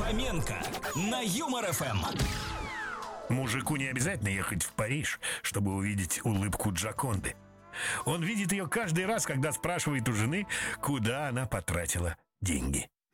Фоменко на Юмор ФМ. Мужику не обязательно ехать в Париж, чтобы увидеть улыбку Джоконды. Он видит ее каждый раз, когда спрашивает у жены, куда она потратила деньги.